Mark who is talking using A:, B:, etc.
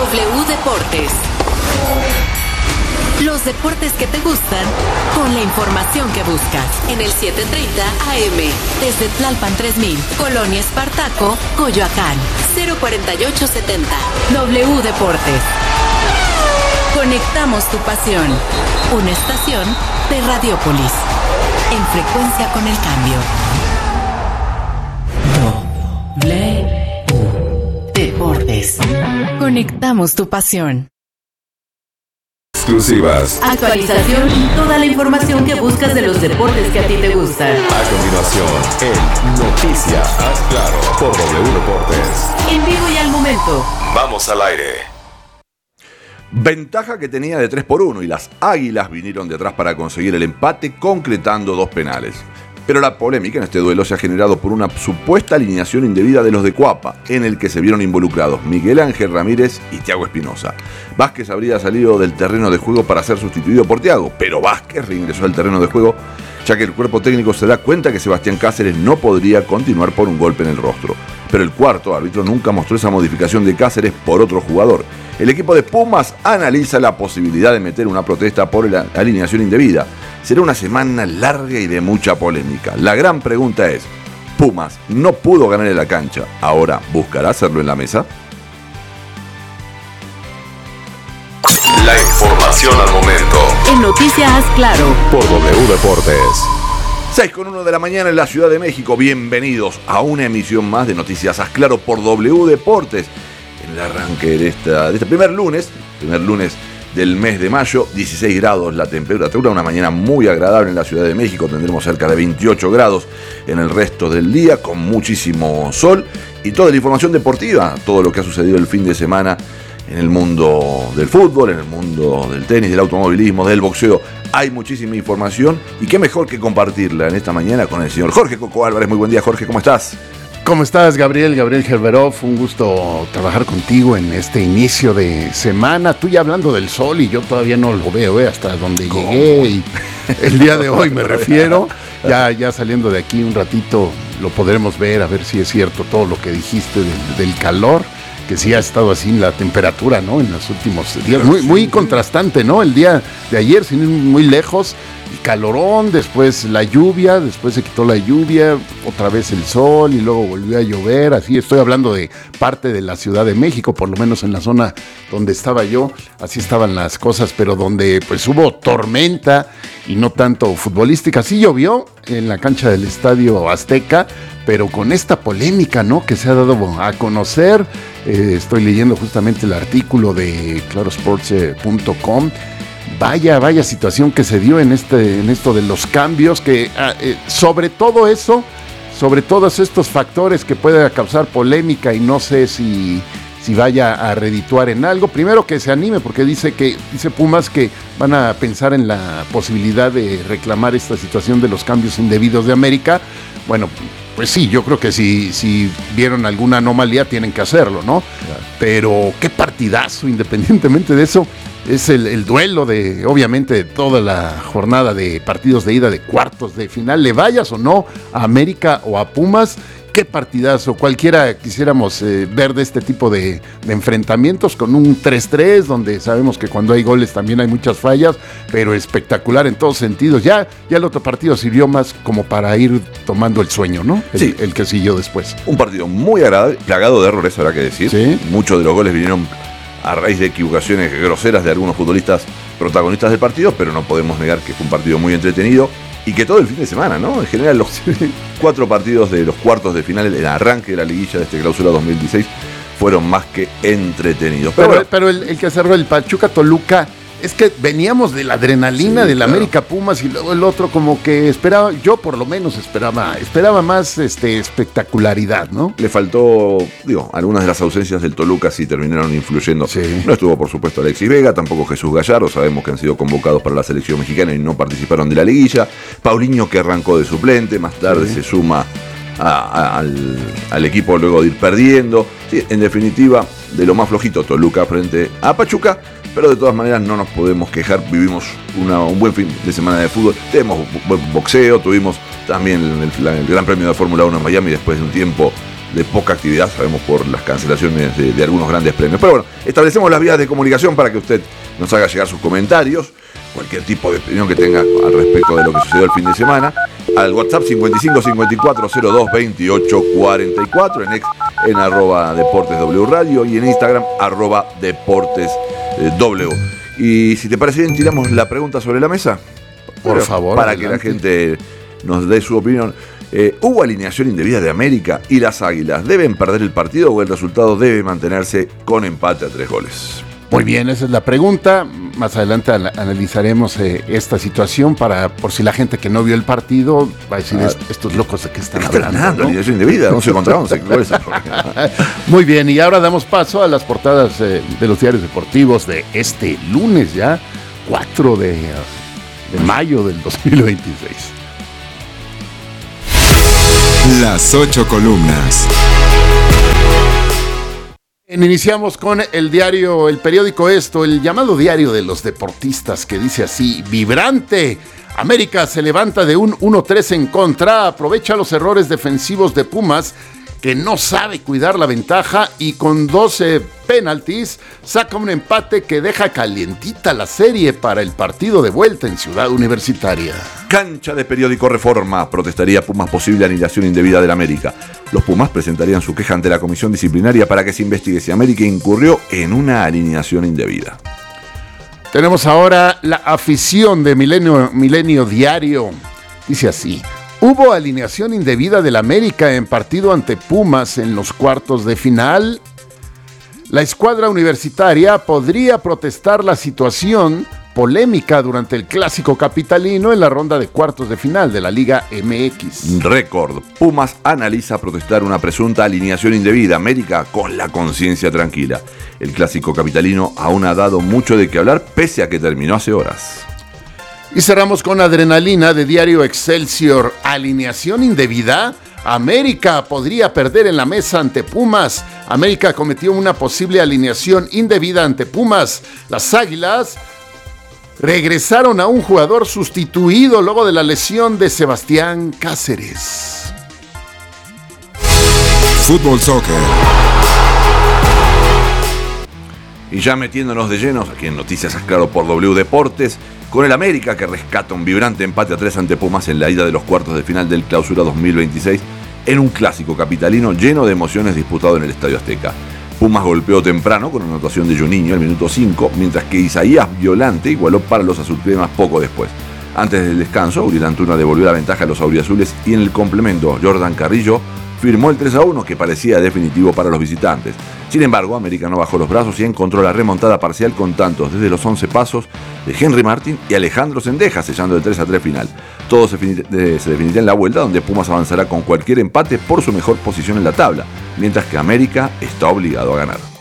A: W Deportes. Los deportes que te gustan, con la información que buscas. En el 730 AM, desde Tlalpan 3000, Colonia Espartaco, Coyoacán, 04870. W Deportes. Conectamos tu pasión. Una estación de Radiópolis. En frecuencia con el cambio. W Deportes. Conectamos tu pasión.
B: Exclusivas.
A: Actualización y toda la información que buscas de los deportes que a ti te gustan.
B: A continuación, en Noticias Haz Claro por W Deportes.
A: En vivo y al momento.
B: Vamos al aire.
C: Ventaja que tenía de 3-1 y las Águilas vinieron de atrás para conseguir el empate, concretando 2 penales. Pero la polémica en este duelo se ha generado por una supuesta alineación indebida de los de Cuapa, en el que se vieron involucrados Miguel Ángel Ramírez y Thiago Espinosa. Vázquez habría salido del terreno de juego para ser sustituido por Thiago, pero Vázquez reingresó al terreno de juego, ya que el cuerpo técnico se da cuenta que Sebastián Cáceres no podría continuar por un golpe en el rostro. Pero el cuarto árbitro nunca mostró esa modificación de Cáceres por otro jugador. El equipo de Pumas analiza la posibilidad de meter una protesta por la alineación indebida. Será una semana larga y de mucha polémica. La gran pregunta es, Pumas no pudo ganar en la cancha, ¿ahora buscará hacerlo en la mesa?
B: La información al momento.
A: En Noticias Haz Claro
B: Por W Deportes.
C: 6:01 de la mañana en la Ciudad de México. Bienvenidos a una emisión más de Noticias Haz Claro por W Deportes. En el arranque de este primer lunes del mes de mayo, 16 grados la temperatura, una mañana muy agradable en la Ciudad de México, tendremos cerca de 28 grados en el resto del día, con muchísimo sol y toda la información deportiva, todo lo que ha sucedido el fin de semana en el mundo del fútbol, en el mundo del tenis, del automovilismo, del boxeo. Hay muchísima información y qué mejor que compartirla en esta mañana con el señor Jorge Coco Álvarez. Muy buen día, Jorge, ¿cómo estás?
D: ¿Cómo estás, Gabriel Gerberov? Un gusto trabajar contigo en este inicio de semana. Tú ya hablando del sol y yo todavía no lo veo, hasta donde llegué. Y el día de hoy me refiero. Ya saliendo de aquí un ratito lo podremos ver, a ver si es cierto todo lo que dijiste del calor, que sí ha estado así la temperatura, ¿no? En los últimos días. Muy contrastante, ¿no? El día de ayer, sin ir muy lejos, el calorón, después la lluvia, después se quitó la lluvia, otra vez el sol y luego volvió a llover. Así estoy hablando de parte de la Ciudad de México, por lo menos en la zona donde estaba yo, así estaban las cosas, pero donde pues hubo tormenta y no tanto futbolística. Sí llovió en la cancha del Estadio Azteca, pero con esta polémica, ¿no?, que se ha dado a conocer. Estoy leyendo justamente el artículo de clarosports.com. Vaya situación que se dio en esto de los cambios, que sobre todo eso, sobre todos estos factores que pueden causar polémica y no sé si vaya a redituar en algo. Primero que se anime, porque dice Pumas que van a pensar en la posibilidad de reclamar esta situación de los cambios indebidos de América. Bueno, pues sí, yo creo que si vieron alguna anomalía tienen que hacerlo, ¿no? Claro. Pero qué partidazo, independientemente de eso, es el duelo de, obviamente, de toda la jornada de partidos de ida de cuartos de final. Le vayas o no a América o a Pumas, qué partidazo. Cualquiera quisiéramos ver de este tipo de enfrentamientos con un 3-3, donde sabemos que cuando hay goles también hay muchas fallas, pero espectacular en todos sentidos. Ya el otro partido sirvió más como para ir tomando el sueño, ¿no?
C: Sí.
D: El que siguió después.
C: Un partido muy agradable, plagado de errores, habrá que decir.
D: Sí.
C: Muchos de los goles vinieron a raíz de equivocaciones groseras de algunos futbolistas protagonistas del partido, pero no podemos negar que fue un partido muy entretenido y que todo el fin de semana, ¿no? En general, los 4 partidos de los cuartos de final, el arranque de la liguilla de este clausura 2016, fueron más que entretenidos.
D: Pero el que cerró el Pachuca-Toluca, es que veníamos de la adrenalina del América Pumas y luego el otro como que esperaba, yo por lo menos esperaba más espectacularidad, ¿no?
C: Le faltó, algunas de las ausencias del Toluca sí terminaron influyendo.
D: Sí.
C: No estuvo, por supuesto, Alexis Vega, tampoco Jesús Gallardo, sabemos que han sido convocados para la selección mexicana y no participaron de la liguilla. Paulinho, que arrancó de suplente, más tarde se suma al equipo luego de ir perdiendo. Sí, en definitiva, de lo más flojito Toluca frente a Pachuca, pero de todas maneras no nos podemos quejar. Vivimos un buen fin de semana de fútbol, tenemos buen boxeo, tuvimos también el Gran Premio de Fórmula 1 en Miami después de un tiempo de poca actividad, sabemos por las cancelaciones de algunos grandes premios. Pero bueno, establecemos las vías de comunicación para que usted nos haga llegar sus comentarios, cualquier tipo de opinión que tenga al respecto de lo que sucedió el fin de semana, al WhatsApp 55 54 02 28 44, en arroba Deportes W Radio y en Instagram @Deportes W. Y si te parece bien, tiramos la pregunta sobre la mesa.
D: Por favor.
C: Para
D: adelante.
C: que la gente nos dé su opinión. ¿Hubo alineación indebida de América y las Águilas deben perder el partido o el resultado debe mantenerse con empate a 3 goles?
D: Muy bien, esa es la pregunta. Más adelante analizaremos esta situación por si la gente que no vio el partido va a decir, estos locos de qué están hablando, ¿no?
C: Alineación indebida, 11 contra 11.
D: Muy bien, y ahora damos paso a las portadas de los diarios deportivos de este lunes ya, 4 de mayo del 2026.
E: Las 8 columnas.
D: Iniciamos con el periódico Esto, el llamado diario de los deportistas, que dice así: vibrante. América se levanta de un 1-3 en contra, aprovecha los errores defensivos de Pumas, que no sabe cuidar la ventaja, y con 12 penaltis saca un empate que deja calientita la serie para el partido de vuelta en Ciudad Universitaria.
C: Cancha de periódico Reforma. Protestaría Pumas posible alineación indebida del América. Los Pumas presentarían su queja ante la comisión disciplinaria para que se investigue si América incurrió en una alineación indebida.
D: Tenemos ahora la afición de Milenio Diario. Dice así: hubo alineación indebida del América en partido ante Pumas en los cuartos de final. La escuadra universitaria podría protestar la situación polémica durante el clásico capitalino en la ronda de cuartos de final de la Liga MX.
C: Récord. Pumas analiza protestar una presunta alineación indebida. América con la conciencia tranquila. El clásico capitalino aún ha dado mucho de qué hablar pese a que terminó hace horas.
D: Y cerramos con adrenalina de diario Excelsior. ¿Alineación indebida? América podría perder en la mesa ante Pumas. América cometió una posible alineación indebida ante Pumas. Las Águilas regresaron a un jugador sustituido luego de la lesión de Sebastián Cáceres.
E: Fútbol Soccer.
C: Y ya metiéndonos de llenos aquí en Noticias Claro por W Deportes, con el América que rescata un vibrante empate a 3 ante Pumas en la ida de los cuartos de final del Clausura 2026 en un clásico capitalino lleno de emociones disputado en el Estadio Azteca. Pumas golpeó temprano con una anotación de Juninho al minuto 5, mientras que Isaías Violante igualó para los azulcremas poco después. Antes del descanso, Uriel Antuna devolvió la ventaja a los auriazules y en el complemento, Jordan Carrillo firmó el 3-1 que parecía definitivo para los visitantes. Sin embargo, América no bajó los brazos y encontró la remontada parcial con tantos desde los 11 pasos de Henry Martín y Alejandro Sendeja, sellando el 3-3 final. Todo se definirá en la vuelta, donde Pumas avanzará con cualquier empate por su mejor posición en la tabla, mientras que América está obligado a ganar.